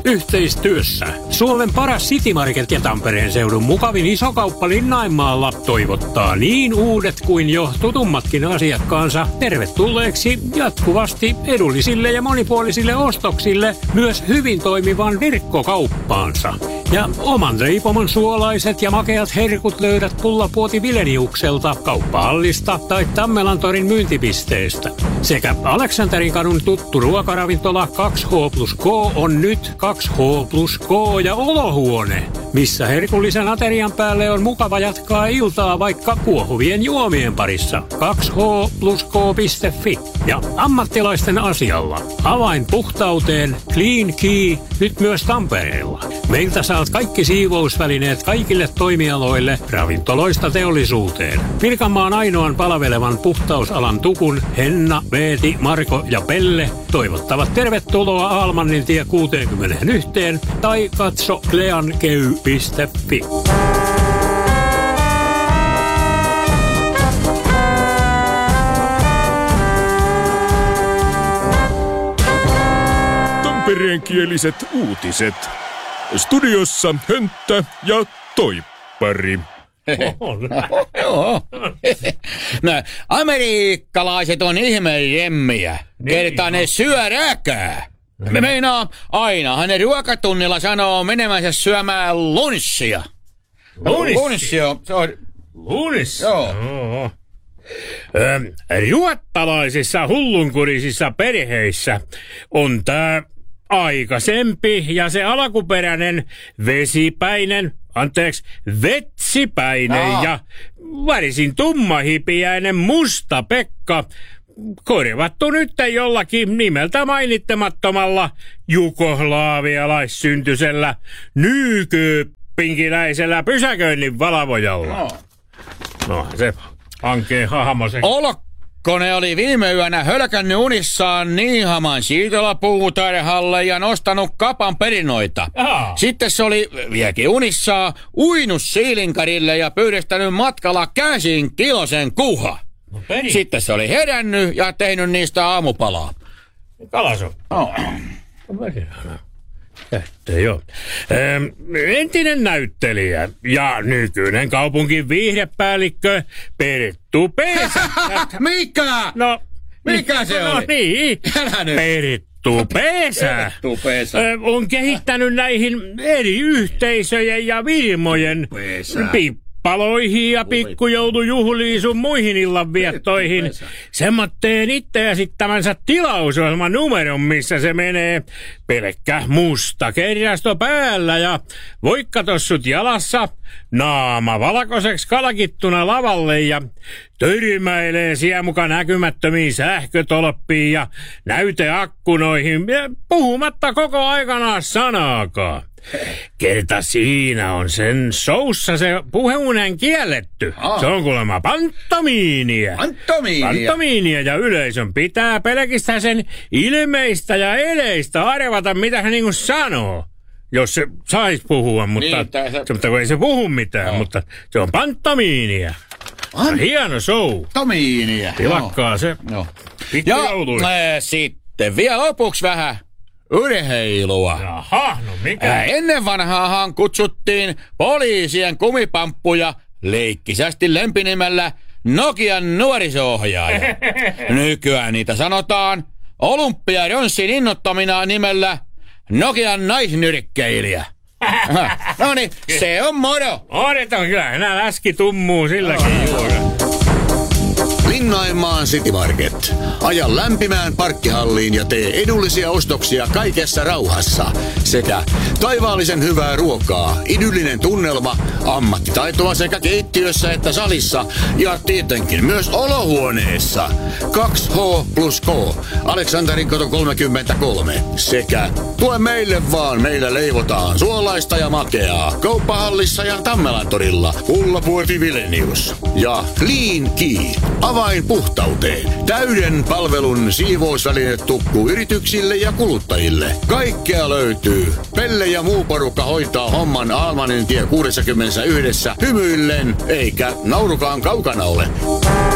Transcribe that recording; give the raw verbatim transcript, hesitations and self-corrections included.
yhteistyössä. Suomen paras City Market ja Tampereen seudun mukavin isokauppa Linnainmaalla toivottaa niin uudet kuin jo tutummatkin asiakkaansa tervetulleeksi jatkuvasti edullisille ja monipuolisille ostoksille myös hyvin toimivan verkkokauppaansa. Ja oman leipomon suolaiset ja makeat herkut löydät Pullapuoti Vileniukselta, Kauppahallista tai Tammelantorin myyntipisteestä. Sekä Aleksanterin kadun tuttu ruokaravintola kaksi H plus K on nyt kaksi H plus K ja olohuone, missä herkullisen aterian päälle on mukava jatkaa iltaa vaikka kuohuvien juomien parissa. kaksi H plus K piste fi ja ammattilaisten asialla. Avain puhtauteen Clean Key nyt myös Tampereella. Meiltä saat kaikki siivousvälineet kaikille toimialoille, ravintoloista teollisuuteen. Pirkanmaan ainoan palvelevan puhtausalan tukun Henna, Veeti, Marko ja Pelle toivottavat tervetuloa Almannin tie kuusikymmentäyksi tai katso cleankey piste fi. Tampereenkieliset uutiset. Studiossa Hönttä ja Toippari. Joo. No, amerikkalaiset on ihmejemmiä. Kertaa ne syö räkää. Me meinaa, ainahan ne ruokatunnilla sanoo menemänsä syömään lunssia. Lunssia? Lunssia, se on... Lunssia? Joo. Joo. Ö, ruottalaisissa hullunkurisissa perheissä on tää aikaisempi ja se alkuperäinen vesipäinen, anteeksi, vetsipäinen Aa. ja värisin tummahipiäinen musta Pekka korvattu nyt jollakin nimeltä mainittamattomalla jugoslaavialaissyntyisellä nykypinkiläisellä pysäköinnin valvojalla. No, no se ankeen hahmo se. Olkkone oli viime yönä hölkännyt unissaan Niihaman siirtolapuutarhalle ja nostanut kapan perinoita. Aa. Sitten se oli vieläkin unissaan uinut siilinkarille ja pyydestänyt matkalla käsin kilosen kuha. No peri. Sitten se oli herännyt ja tehnyt niistä aamupalaa. Kalaso. Oh. Jätte, joo. Ähm, entinen näyttelijä ja nykyinen kaupunkin viihdepäällikkö Perttu Pesä. Mikä? No, Mikä se no oli? niin. Älä nyt. Perttu Pesä. Perttu Pesä. Ö, on kehittänyt näihin eri yhteisöjen ja firmojen Pesä. pippaloihin ja pikkujoulujuhliin sun muihin illanviettoihin Perttu Pesä. semmoitteen itse esittämänsä tilausohjelman numeron, missä se menee pelkkä musta kerrasto päällä ja voikkatossut jalassa, naama valkoiseksi kalkittuna lavalle ja törmäilee siellä muka näkymättömiin sähkötolppiin ja näyteakkunoihin, puhumatta koko aikana sanaakaan. Kerta siinä on sen soussa se puheunen kielletty. Ah. Se on kuulemma pantomiinia. Pantomiinia. Pantomiinia ja yleisön pitää pelkistää sen ilmeistä ja eleistä arvata, mitä hän niinku sanoo. Jos se sais puhua, mutta, Niin, tää se- se, mutta kun ei se puhu mitään, Joo. mutta se on pantomiinia. An- Hieno show. Pantomiinia. Tilakkaa se. Joo. Ja Pikkujouluihin. äh, sitten vielä lopuksi vähän urheilua. Jaha, no mikä? Äh, ennen vanhaahan kutsuttiin poliisien kumipamppuja leikkisästi lempinimellä Nokian nuoriso-ohjaaja. Nykyään niitä sanotaan olympiaronssin innottamina nimellä Nokian naisnyrkkeilijä. No niin, se on moro. Odotan kyllä, enää läski tummuu silläkin juuri. Linnainmaan City Market. Aja lämpimään parkkihalliin ja tee edullisia ostoksia kaikessa rauhassa. Sekä taivaallisen hyvää ruokaa, idyllinen tunnelma, ammattitaitoa sekä keittiössä että salissa ja tietenkin myös olohuoneessa. kaksi H plus K, Aleksanterin kato kolmekymmentäkolme. Sekä tue meille vaan, meillä leivotaan suolaista ja makeaa. Kauppahallissa ja Tammelantorilla, Pullapuoti Vilenius. Ja Clean Key, avain puhtauteen. Täyden palvelun siivousvälinetukku yrityksille ja kuluttajille. Kaikkea löytyy. Pelle ja muu porukka hoitaa homman Almanin tie kuusikymmentäyksi hymyillen, eikä naurukaan kaukana ole.